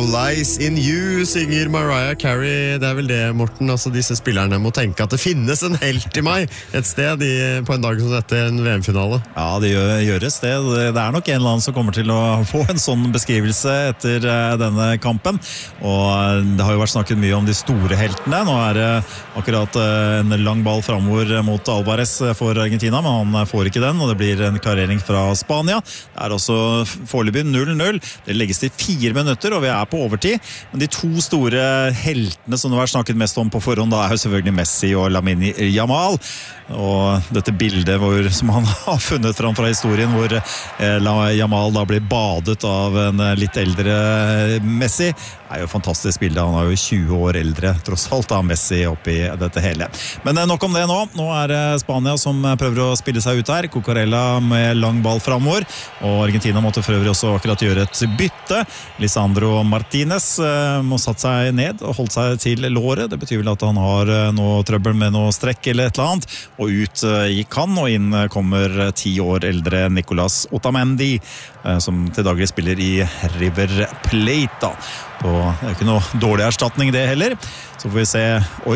Lies in You synger Mariah Carey. Det vel det, Morten, altså disse spillerne må tenke at det finnes en helt i meg et sted på en dag som dette, en VM-finale. Ja, det gjøres det. Det nok en eller annen som kommer til å få en sånn beskrivelse etter denne kampen, og det har jo vært snakket mye om de store heltene. Nå det akkurat en lang ball fremover mot Alvarez for Argentina, men han får ikke den, og det blir en klarering fra Spania. Det også foreløpig 0-0. Det legges til 4 minutter, og vi på overtid. Men de to store heltene som det har snakket mest om på forhånd, da jo selvfølgelig Messi og Lamine Yamal. Og dette bildet som han har funnet fram fra historien, hvor Yamal da blir badet av en litt eldre Messi, jo fantastisk bilde. Han jo 20 år eldre, tross alt da, Messi oppi dette hele. Men nok om det nå. Nå det Spania som prøver å spille seg ut her. Cucurella med lang ball fremover, og Argentina måtte for øvrig også akkurat gjøre et bytte. Lisandro Martinez må satt seg ned og holdt seg til låret. Det betyr vel at han har noe trøbbel med noe strekk eller et eller annet, og ut gikk han, og inn kommer 10 år eldre Nicolas Otamendi, som til daglig spiller i River Plate da. Og det ikke noe dårlig erstatning det heller. Så får vi se,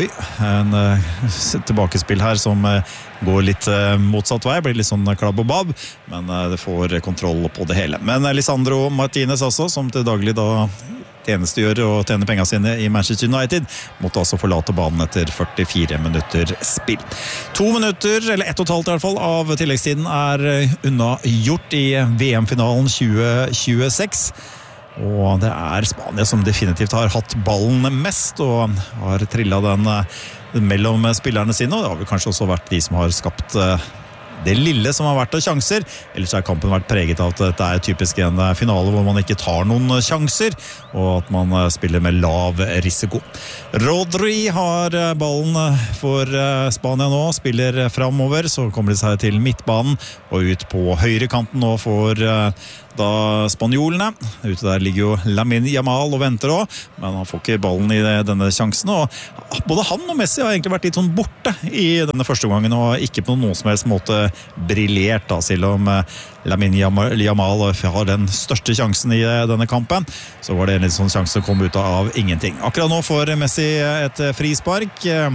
en tilbakespill her som går litt motsatt vei, blir litt sånn klabb og babb, men det får kontroll på det hele. Men Lisandro Martinez også, som til daglig da tjenestegjør og tjener penger sine i Manchester United, måtte altså forlate banen etter 44 minutter spill. 2 minutter, eller 1,5 i hvert fall, av tilleggstiden unna gjort i VM-finalen 2026. Og det Spania som definitivt har hatt ballen mest, og har trillet den mellom spillerne sine, og det har vel kanskje også vært de som har skapt det lille som har vært av sjanser. Ellers har kampen vært preget av at dette typisk en finale hvor man ikke tar noen sjanser, og at man spiller med lav risiko. Rodri har ballen for Spania nå, spiller fremover, så kommer de seg til midtbanen og ut på høyre kanten nå for da spanjolene. Ute der ligger jo Lamine Yamal og venter også, men han får ikke ballen i denne sjansen, og både han og Messi har egentlig vært litt sånn borte i denne første gangen, og ikke på noen som helst måte briljert da, selv om Lamine Yamal har den største sjansen i denne kampen, så var det en litt sånn sjanse som kom ut av ingenting. Akkurat nå får Messi et frispark,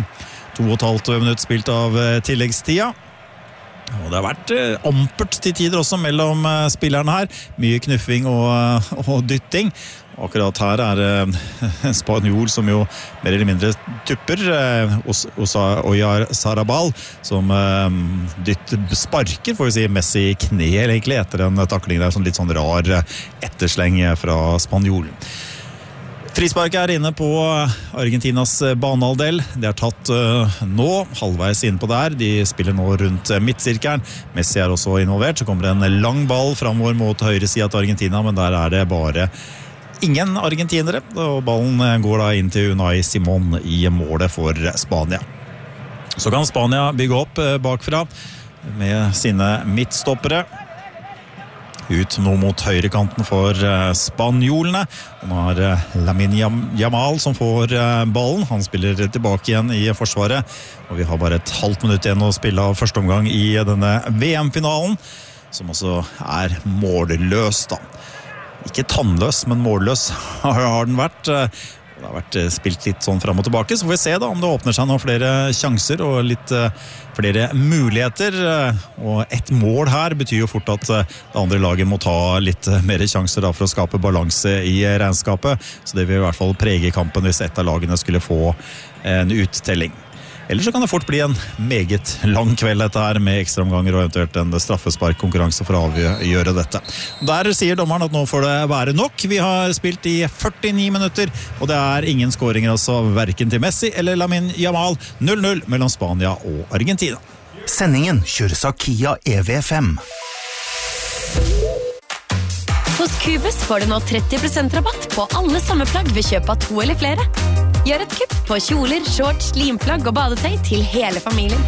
2,5 minutter spilt av tilleggstida. Og det har vært ampert til tider også mellom spillerne her. Mye knuffing og dytting. Akkurat her en spanjol som jo mer eller mindre tupper, Oyarzabal, som sparker, får vi si, Messi i kne egentlig, etter en takling der, sånn litt sånn rar ettersleng fra spanjolen. Frisparket inne på Argentinas banehalvdel. Det tatt nå, halvveis inne på der. De spiller nå rundt midtsirkelen. Messi også involvert. Så kommer det en lang ball fremover mot høyre siden til Argentina, men der det bare ingen argentinere. Og ballen går da inn til Unai Simón i målet for Spania. Så kan Spania bygge opp bakfra med sine midtstoppere. Ut nå mot høyrekanten for spanjolene. Og nå Lamine Yamal som får ballen. Han spiller tilbake igjen i forsvaret. Og vi har bare et halvt minutt igjen å spille av første omgang i denne VM-finalen, som også målløs da. Ikke tannløs, men målløs har den vært. Det har vært spilt litt sånn frem og tilbake, så får vi se da om det åpner seg noen flere sjanser og litt flere muligheter. Og et mål her betyr jo fort at det andre laget må ta litt mer sjanser da for å skape balanse i regnskapet, så det vil i hvert fall prege kampen hvis et av lagene skulle få en uttelling. Eller så kan det fort bli en meget lang kveld dette her, med ekstraomganger og eventuelt en straffesparkkonkurranse for å avgjøre dette. Der sier dommeren at nå får det være nok. Vi har spilt i 49 minutter, og det ingen skåringer altså, hverken til Messi eller Lamine Yamal. 0-0 mellom Spania og Argentina. Sendingen kjøres av Kia EV5. Hos Cubus får du nå 30% rabatt på alle sommerplagg ved kjøp av 2 eller flere. Gjør et kupp på kjoler, shorts, limplagg og badetøy til hele familien.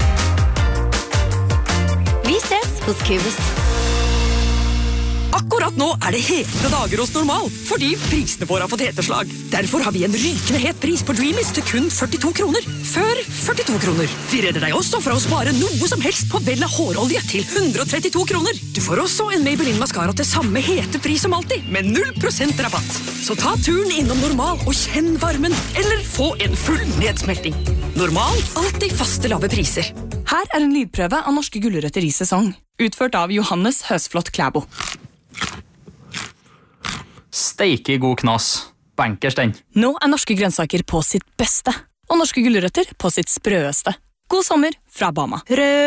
Vi ses hos Cubus. Akkurat nå det hete dager hos Normal, fordi prisene våre har fått heteslag. Derfor har vi en rykende het pris på Dreamies til kun 42 kroner. Før 42 kroner. Vi redder deg også fra å spare noe som helst på Bella hårolje til 132 kroner. Du får også en Maybelline Mascara til samme hete pris som alltid, med 0% rabatt. så ta turen innom Normal og kjenn varmen, eller få en full nedsmelting. Normal, alltid faste lave priser. Her en lydprøve av norske gulrøtter i sesong, utført av Johannes Høsflot Klæbo. Steike god knas. Bankers den. Nå norske grønnsaker på sitt beste, og norske gulrøtter på sitt sprøeste. God sommer fra Bama.